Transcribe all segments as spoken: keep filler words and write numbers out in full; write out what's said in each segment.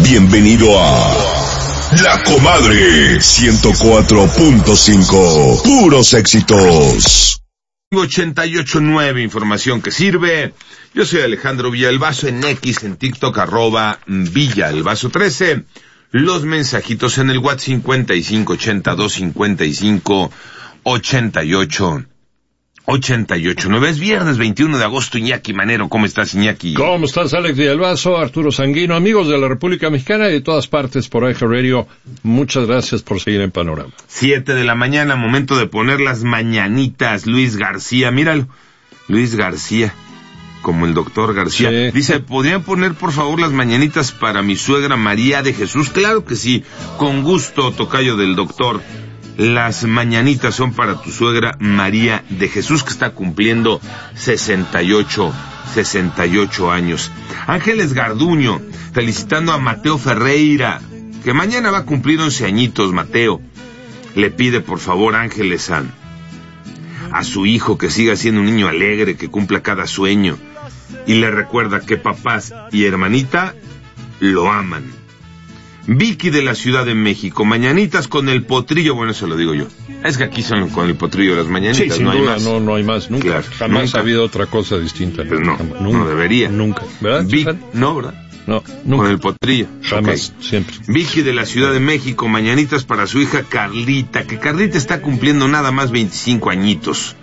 Bienvenido a La Comadre ciento cuatro punto cinco. Puros éxitos. ochenta y ocho punto nueve, información que sirve. Yo soy Alejandro Villalbazo, en X, en TikTok, arroba Villalbazo trece. Los mensajitos en el WhatsApp cincuenta y cinco ochenta y dos cincuenta y cinco ochenta y ocho ochenta y ocho nueve. Es viernes veintiuno de agosto. Iñaki Manero, ¿cómo estás, Iñaki? ¿Cómo estás, Alex Villalbazo, Arturo Sanguino, amigos de la República Mexicana y de todas partes por Eje Radio? Muchas gracias por seguir en Panorama. Siete de la mañana, momento de poner las mañanitas. Luis García, míralo, Luis García, como el doctor García. Sí. Dice, ¿podrían poner por favor las mañanitas para mi suegra María de Jesús? Claro que sí, con gusto, tocayo del doctor. Las mañanitas son para tu suegra María de Jesús, que está cumpliendo sesenta y ocho años. Ángeles Garduño, felicitando a Mateo Ferreira, que mañana va a cumplir once añitos, Mateo. Le pide por favor, Ángeles, a, a su hijo que siga siendo un niño alegre, que cumpla cada sueño. Y le recuerda que papás y hermanita lo aman. Vicky de la Ciudad de México, mañanitas con el potrillo. Bueno, eso lo digo yo. Es que aquí son con el potrillo las mañanitas, sí, sin no duda, hay más. No, no hay más, nunca. Claro, nunca. jamás ha habido otra cosa distinta. Pues no, nunca, no debería. Nunca, ¿verdad? Vic, no, ¿verdad? No, nunca. Con el potrillo. Jamás, okay. Siempre. Vicky de la Ciudad de México, mañanitas para su hija Carlita, que Carlita está cumpliendo nada más veinticinco añitos.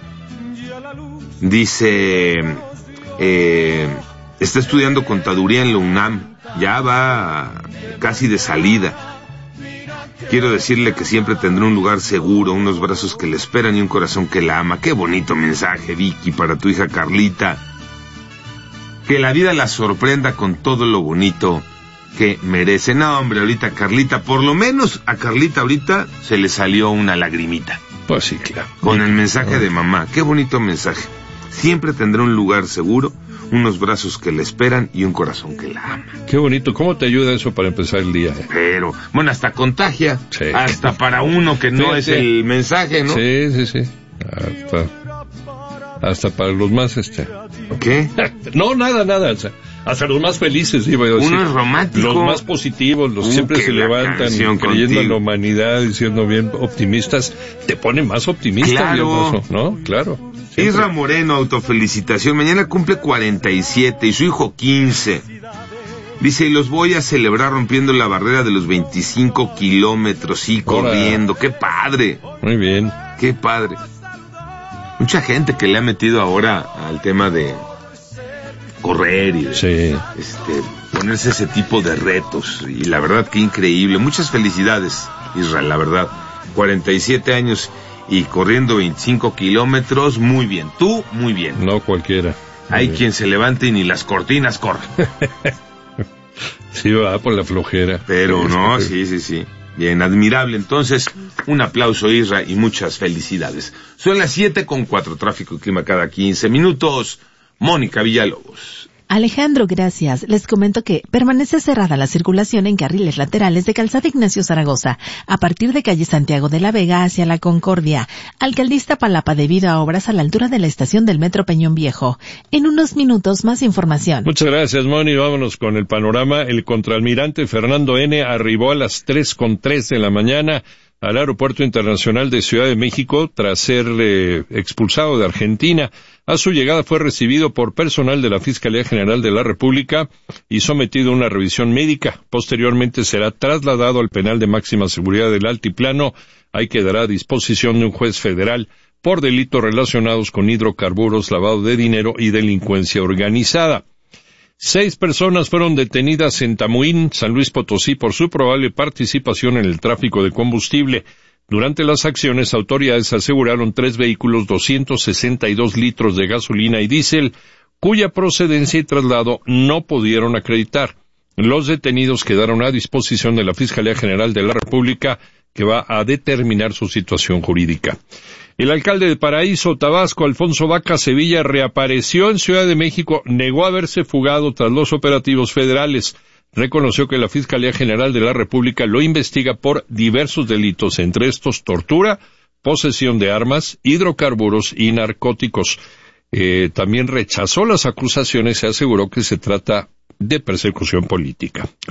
Dice, eh, está estudiando contaduría en la UNAM, ya va casi de salida. Quiero decirle que siempre tendrá un lugar seguro, unos brazos que le esperan y un corazón que la ama. Qué bonito mensaje, Vicky, para tu hija Carlita. Que la vida la sorprenda con todo lo bonito que merece. No, hombre, ahorita Carlita, por lo menos a Carlita ahorita se le salió una lagrimita. Pues sí, claro. Con el mensaje de mamá. Qué bonito mensaje. Siempre tendrá un lugar seguro, unos brazos que le esperan y un corazón que la ama. Qué bonito. ¿Cómo te ayuda eso para empezar el día? Eh? Pero, bueno, hasta contagia. Sí. Hasta para uno que no sí, es sí. el mensaje, ¿no? Sí, sí, sí. Hasta, hasta para los más, este... ¿Qué? No, nada, nada. O sea, hasta los más felices, iba a decir. Uno es romántico. Los más positivos, los que uh, siempre se levantan creyendo contigo. En la humanidad, diciendo bien optimistas, te pone más optimista. Claro. Bien, ¿no? Claro. Siempre. Isra Moreno, autofelicitación. Mañana cumple cuarenta y siete y su hijo quince. Dice, y los voy a celebrar rompiendo la barrera de los veinticinco kilómetros y corriendo. ¡Qué padre! Muy bien. ¡Qué padre! Mucha gente que le ha metido ahora al tema de correr y de, sí. este, ponerse ese tipo de retos. Y la verdad que increíble. Muchas felicidades, Israel, la verdad. cuarenta y siete años y corriendo veinticinco kilómetros, muy bien. Tú, muy bien. No cualquiera. Muy Hay bien. quien se levante y ni las cortinas corre. Sí, va por la flojera. Pero no, sí, sí, sí. Bien, admirable. Entonces, un aplauso, Isra, y muchas felicidades. Son las siete con cuatro, tráfico y clima cada quince minutos. Mónica Villalobos. Alejandro, gracias. Les comento que permanece cerrada la circulación en carriles laterales de Calzada Ignacio Zaragoza, a partir de calle Santiago de la Vega hacia la Concordia. Alcaldista Palapa, debido a obras a la altura de la estación del Metro Peñón Viejo. En unos minutos, más información. Muchas gracias, Moni. Vámonos con el panorama. El contraalmirante Fernando N. arribó a las tres con tres de la mañana al Aeropuerto Internacional de Ciudad de México tras ser eh, expulsado de Argentina. A su llegada fue recibido por personal de la Fiscalía General de la República y sometido a una revisión médica. Posteriormente será trasladado al penal de máxima seguridad del Altiplano. Ahí quedará a disposición de un juez federal por delitos relacionados con hidrocarburos, lavado de dinero y delincuencia organizada. Seis personas fueron detenidas en Tamuín, San Luis Potosí, por su probable participación en el tráfico de combustible. Durante las acciones, autoridades aseguraron tres vehículos, doscientos sesenta y dos litros de gasolina y diésel, cuya procedencia y traslado no pudieron acreditar. Los detenidos quedaron a disposición de la Fiscalía General de la República, que va a determinar su situación jurídica. El alcalde de Paraíso, Tabasco, Alfonso Vaca Sevilla, reapareció en Ciudad de México, negó haberse fugado tras los operativos federales. Reconoció que la Fiscalía General de la República lo investiga por diversos delitos, entre estos tortura, posesión de armas, hidrocarburos y narcóticos. Eh, también rechazó las acusaciones y aseguró que se trata de persecución política.